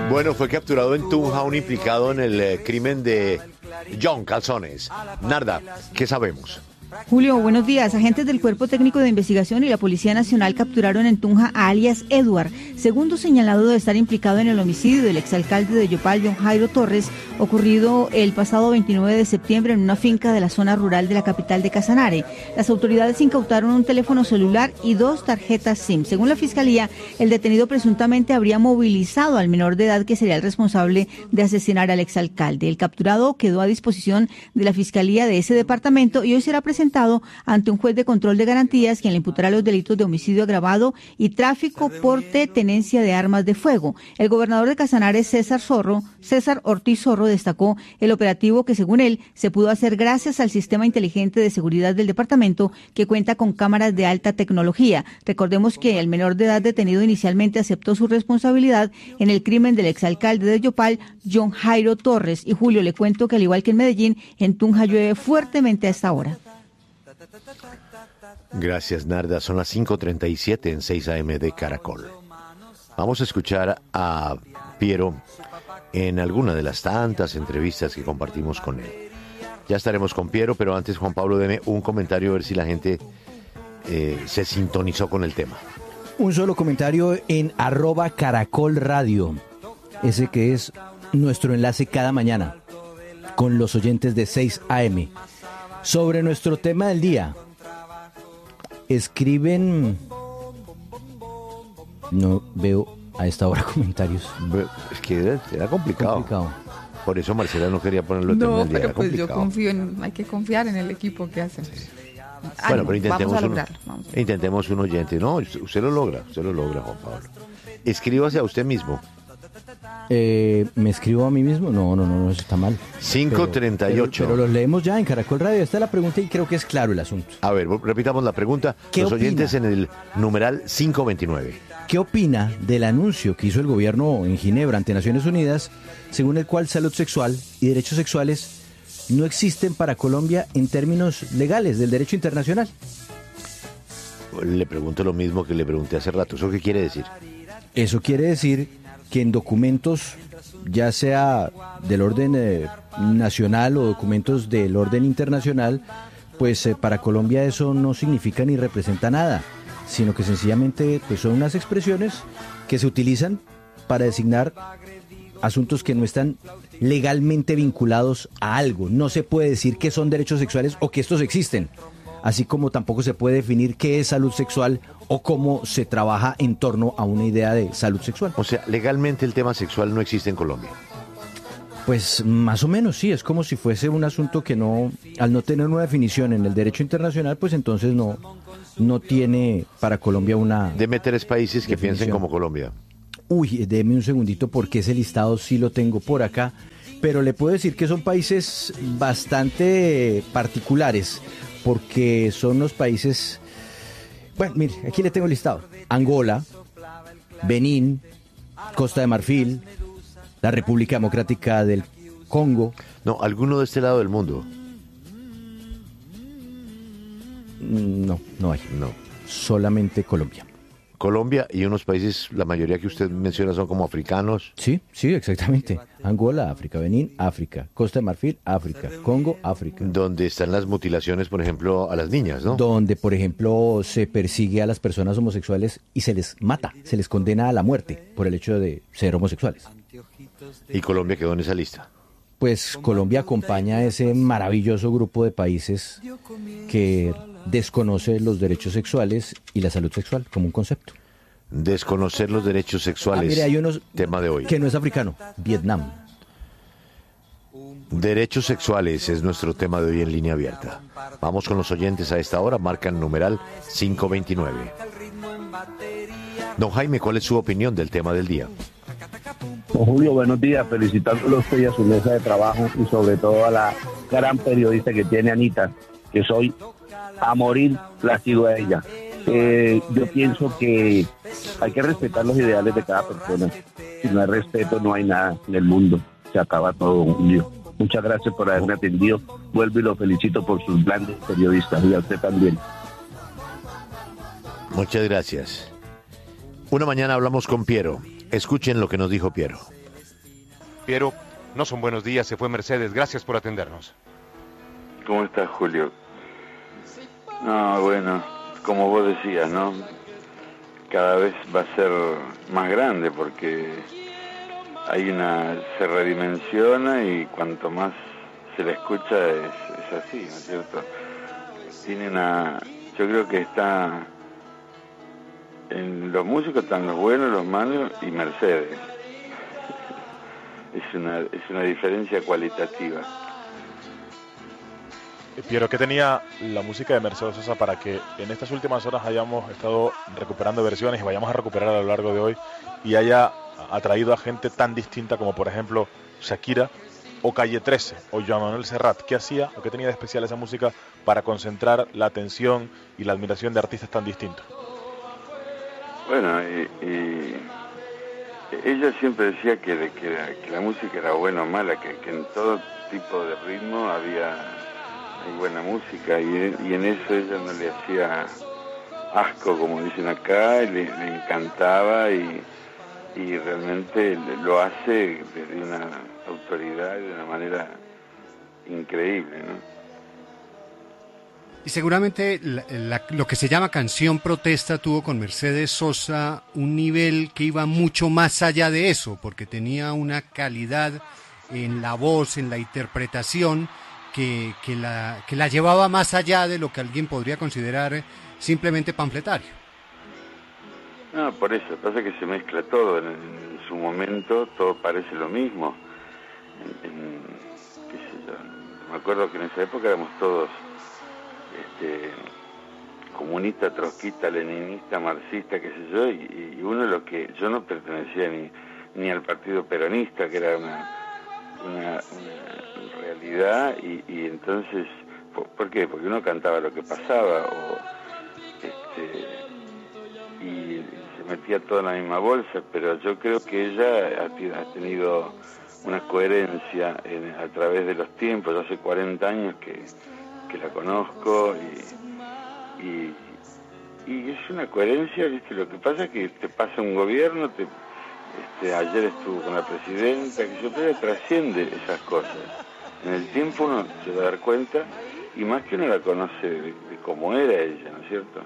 Bueno, fue capturado en Tunja un implicado en el crimen de John Calzones. Narda, ¿qué sabemos? Julio, buenos días. Agentes del Cuerpo Técnico de Investigación y la Policía Nacional capturaron en Tunja a alias Edward, segundo señalado de estar implicado en el homicidio del exalcalde de Yopal, John Jairo Torres, ocurrido el pasado 29 de septiembre en una finca de la zona rural de la capital de Casanare. Las autoridades incautaron un teléfono celular y 2 tarjetas SIM. Según la Fiscalía, el detenido presuntamente habría movilizado al menor de edad que sería el responsable de asesinar al exalcalde. El capturado quedó a disposición de la Fiscalía de ese departamento y hoy será presentado ante un juez de control de garantías, quien le imputará los delitos de homicidio agravado y tráfico, porte, tenencia de armas de fuego. El gobernador de Casanare, César Ortiz Zorro, destacó el operativo que, según él, se pudo hacer gracias al sistema inteligente de seguridad del departamento, que cuenta con cámaras de alta tecnología. Recordemos que el menor de edad detenido inicialmente aceptó su responsabilidad en el crimen del exalcalde de Yopal, John Jairo Torres. Y Julio, le cuento que al igual que en Medellín, en Tunja llueve fuertemente a esta hora. Gracias, Narda. Son las 5:37 en 6 AM de Caracol. Vamos a escuchar a Piero en alguna de las tantas entrevistas que compartimos con él. Ya estaremos con Piero, pero antes, Juan Pablo, deme un comentario a ver si la gente se sintonizó con el tema. Un solo comentario en @caracolradio, ese que es nuestro enlace cada mañana con los oyentes de 6 AM. Sobre nuestro tema del día, escriben... No veo a esta hora comentarios. Es que era complicado. Por eso Marcela no quería ponerlo en tema del día. No, pero pues yo confío hay que confiar en el equipo que hacen. Sí. Bueno, pero intentemos un oyente. No, usted lo logra, Juan Pablo. Escríbase a usted mismo. ¿Me escribo a mí mismo? No, eso está mal. 5:38. Pero los leemos ya en Caracol Radio. Esta es la pregunta y creo que es claro el asunto. A ver, repitamos la pregunta. Los oyentes en el numeral 529. ¿Qué opina del anuncio que hizo el gobierno en Ginebra ante Naciones Unidas, según el cual salud sexual y derechos sexuales no existen para Colombia en términos legales del derecho internacional? Le pregunto lo mismo que le pregunté hace rato. ¿Eso qué quiere decir? Eso quiere decir que en documentos, ya sea del orden nacional o documentos del orden internacional, pues para Colombia eso no significa ni representa nada, sino que sencillamente pues son unas expresiones que se utilizan para designar asuntos que no están legalmente vinculados a algo. No se puede decir que son derechos sexuales o que estos existen, así como tampoco se puede definir qué es salud sexual o cómo se trabaja en torno a una idea de salud sexual. O sea, legalmente el tema sexual no existe en Colombia. Pues más o menos sí, es como si fuese un asunto que no, al no tener una definición en el derecho internacional, pues entonces no tiene para Colombia una... Deme 3 países que piensen como Colombia. Uy, déme un segundito porque ese listado sí lo tengo por acá, pero le puedo decir que son países bastante particulares, porque son los países... Bueno, mire, aquí le tengo el listado. Angola, Benín, Costa de Marfil, la República Democrática del Congo. No, alguno de este lado del mundo. No hay. No. Solamente Colombia. Colombia y unos países, la mayoría que usted menciona son como africanos. Sí, exactamente. Angola, África, Benín, África, Costa de Marfil, África, Congo, África. Donde están las mutilaciones, por ejemplo, a las niñas, ¿no? Donde, por ejemplo, se persigue a las personas homosexuales y se les mata, se les condena a la muerte por el hecho de ser homosexuales. ¿Y Colombia quedó en esa lista? Pues Colombia acompaña a ese maravilloso grupo de países que desconoce los derechos sexuales y la salud sexual como un concepto. Desconocer los derechos sexuales. Mire, hay unos tema de hoy. Que no es africano, Vietnam. Derechos sexuales es nuestro tema de hoy en Línea Abierta. Vamos con los oyentes a esta hora, marcan numeral 529. Don Jaime, ¿cuál es su opinión del tema del día? Don Julio, buenos días, felicitándolo a usted y a su mesa de trabajo y sobre todo a la gran periodista que tiene Anita, que soy a morir la sigo a ella. Yo pienso que hay que respetar los ideales de cada persona. Si no hay respeto, no hay nada en el mundo. Se acaba todo, don Julio. Muchas gracias por haberme atendido. Vuelvo y lo felicito por sus grandes periodistas y a usted también. Muchas gracias. Una mañana hablamos con Piero. Escuchen lo que nos dijo Piero. Piero, no son buenos días, se fue Mercedes, gracias por atendernos. ¿Cómo estás, Julio? No, bueno, como vos decías, ¿no? Cada vez va a ser más grande porque se redimensiona y cuanto más se la escucha es así, ¿no es cierto? Yo creo que está en los músicos están los buenos, los malos y Mercedes. Es una diferencia cualitativa. Piero, ¿qué tenía la música de Mercedes Sosa para que en estas últimas horas hayamos estado recuperando versiones y vayamos a recuperar a lo largo de hoy y haya atraído a gente tan distinta como por ejemplo Shakira o Calle 13 o Joan Manuel Serrat? ¿Qué hacía o qué tenía de especial esa música para concentrar la atención y la admiración de artistas tan distintos? Bueno, ella siempre decía que la música era buena o mala, que en todo tipo de ritmo hay buena música y en eso ella no le hacía asco, como dicen acá, y le encantaba y realmente lo hace desde una autoridad y de una manera increíble, ¿no? Y seguramente lo que se llama canción protesta tuvo con Mercedes Sosa un nivel que iba mucho más allá de eso, porque tenía una calidad en la voz, en la interpretación, que la llevaba más allá de lo que alguien podría considerar simplemente panfletario. No, por eso, pasa que se mezcla todo, en su momento todo parece lo mismo. Qué sé yo, me acuerdo que en esa época éramos todos comunista, trotskista, leninista, marxista, qué sé yo, y uno yo no pertenecía ni al partido peronista, que era una realidad, y entonces, ¿por qué? Porque uno cantaba lo que pasaba, y se metía todo en la misma bolsa, pero yo creo que ella ha tenido una coherencia a través de los tiempos. Yo hace 40 años que la conozco y es una coherencia, ¿viste? Lo que pasa es que te pasa un gobierno, ayer estuvo con la presidenta, que siempre trasciende esas cosas. En el tiempo uno se va a dar cuenta, y más que uno la conoce de cómo era ella, ¿no es cierto?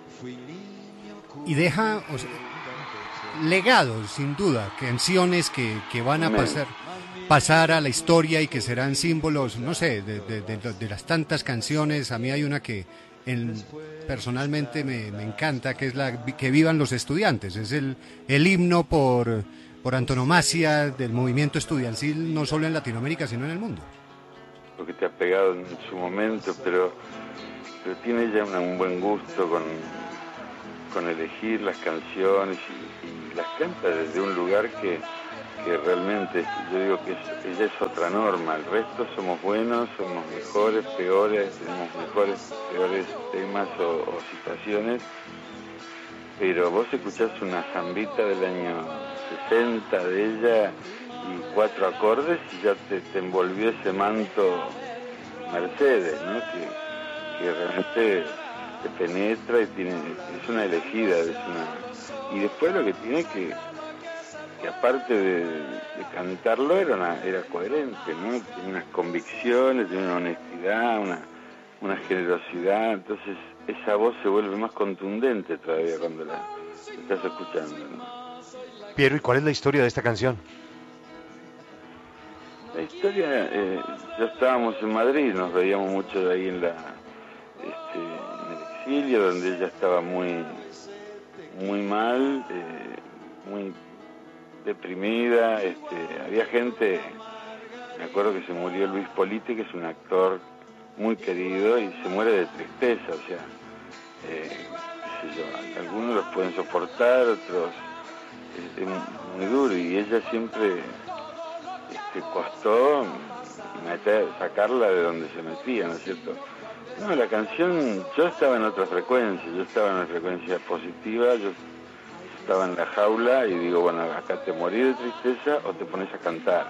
Y deja legados, sin duda, canciones que van a pasar a la historia y que serán símbolos, no sé, de las tantas canciones. A mí hay una que personalmente me encanta, que es la que vivan los estudiantes. Es el himno por antonomasia del movimiento estudiantil, no solo en Latinoamérica, sino en el mundo. Lo que te ha pegado en su momento, pero tiene ella un buen gusto con elegir las canciones y las canta desde un lugar que realmente, yo digo que ella es otra norma. El resto somos buenos, somos mejores, peores, tenemos mejores, peores temas o situaciones, pero vos escuchás una zambita del año 60 de ella y 4 acordes y ya te envolvió ese manto Mercedes, ¿no? Que realmente te penetra y es una elegida, y después lo que tiene que aparte de cantarlo era coherente, ¿no? Tiene unas convicciones, tiene una honestidad, una generosidad, entonces esa voz se vuelve más contundente todavía cuando la estás escuchando, ¿no? Piero, ¿y cuál es la historia de esta canción? La historia, ya estábamos en Madrid, nos veíamos mucho de ahí en el exilio, donde ella estaba muy mal, muy deprimida, había gente, me acuerdo que se murió Luis Politi, que es un actor muy querido, y se muere de tristeza, o sea, qué sé yo, algunos los pueden soportar, otros es muy duro, y ella siempre costó sacarla de donde se metía, ¿no es cierto? No, la canción, yo estaba en otra frecuencia, yo estaba en una frecuencia positiva, yo estaba en la jaula y digo, bueno, acá te morís de tristeza o te pones a cantar.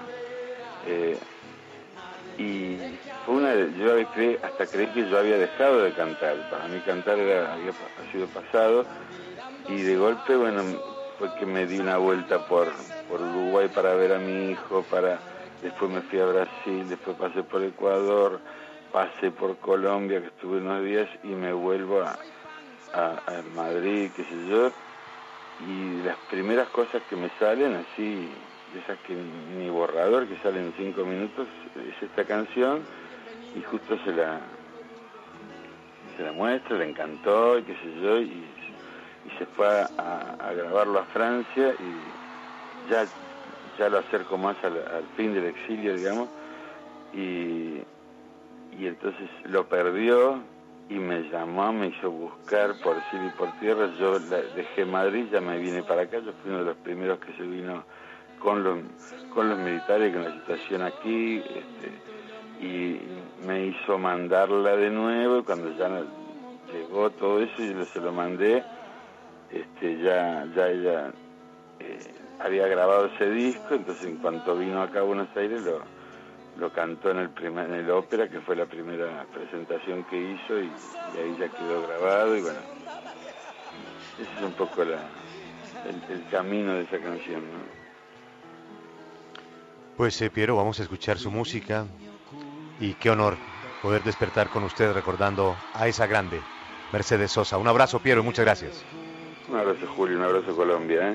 Y fue yo hasta creí que yo había dejado de cantar. Para mí cantar había sido pasado, y de golpe, bueno, fue que me di una vuelta por Uruguay para ver a mi hijo, después me fui a Brasil, después pasé por Ecuador, pasé por Colombia, que estuve unos días, y me vuelvo a Madrid, qué sé yo, y las primeras cosas que me salen así, esas que ni borrador, que salen en 5 minutos, es esta canción, y justo se la muestra, le encantó, y qué sé yo, y se fue a grabarlo a Francia, y ya lo acerco más al fin del exilio, digamos, y entonces lo perdió, y me llamó, me hizo buscar por cielo y por tierra. Yo dejé Madrid, ya me vine para acá, yo fui uno de los primeros que se vino con los militares, con la situación aquí, y me hizo mandarla de nuevo, y cuando ya llegó todo eso y se lo mandé, ya ella había grabado ese disco, entonces en cuanto vino acá a Buenos Aires lo cantó en el ópera, que fue la primera presentación que hizo, y ahí ya quedó grabado, y bueno, ese es un poco el camino de esa canción, ¿no? Pues Piero, vamos a escuchar su música, y qué honor poder despertar con usted recordando a esa grande Mercedes Sosa. Un abrazo, Piero, y muchas gracias. Un abrazo, Julio, un abrazo, Colombia,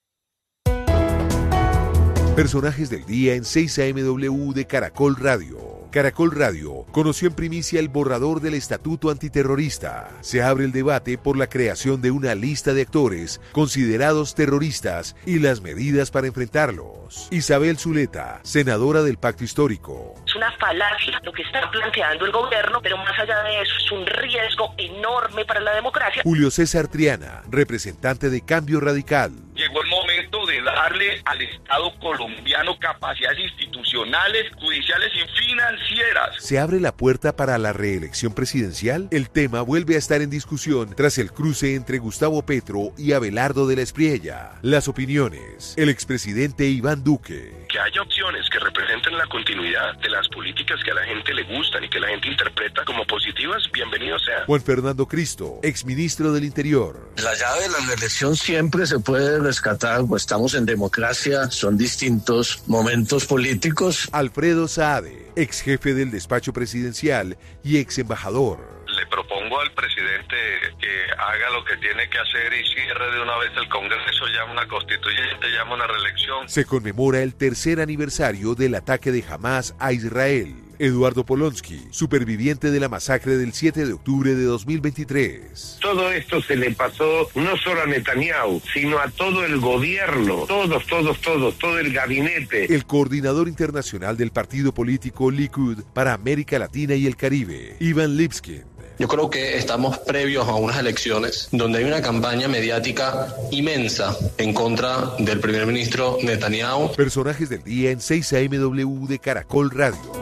Personajes del día en 6AMW de Caracol Radio. Caracol Radio conoció en primicia el borrador del Estatuto Antiterrorista. Se abre el debate por la creación de una lista de actores considerados terroristas y las medidas para enfrentarlos. Isabel Zuleta, senadora del Pacto Histórico. Es una falacia lo que está planteando el gobierno, pero más allá de eso es un riesgo enorme para la democracia. Julio César Triana, representante de Cambio Radical. Llegó el momento de darle al Estado colombiano capacidades institucionales, judiciales y financieras. ¿Se abre la puerta para la reelección presidencial? El tema vuelve a estar en discusión tras el cruce entre Gustavo Petro y Abelardo de la Espriella. Las opiniones. El expresidente Iván Duque. Que haya opciones que representen la continuidad de las políticas que a la gente le gustan y que la gente interpreta como positivas, bienvenido sea. Juan Fernando Cristo, exministro del Interior. La llave de la reelección siempre se puede rescatar, pues estamos en democracia, son distintos momentos políticos. Alfredo Saade, ex jefe del despacho presidencial y ex embajador. Le propongo al presidente que haga lo que tiene que hacer y cierre de una vez el Congreso, llama una constituyente, llama una reelección. Se conmemora el 3er aniversario del ataque de Hamás a Israel. Eduardo Polonsky, superviviente de la masacre del 7 de octubre de 2023. Todo esto se le pasó no solo a Netanyahu, sino a todo el gobierno, todo el gabinete. El coordinador internacional del partido político Likud para América Latina y el Caribe, Iván Lipskin. Yo creo que estamos previos a unas elecciones donde hay una campaña mediática inmensa en contra del primer ministro Netanyahu. Personajes del día en 6AMW de Caracol Radio.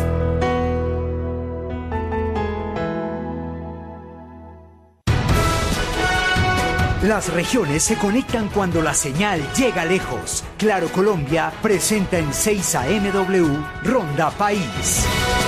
Las regiones se conectan cuando la señal llega lejos. Claro Colombia presenta en 6AMW Ronda País.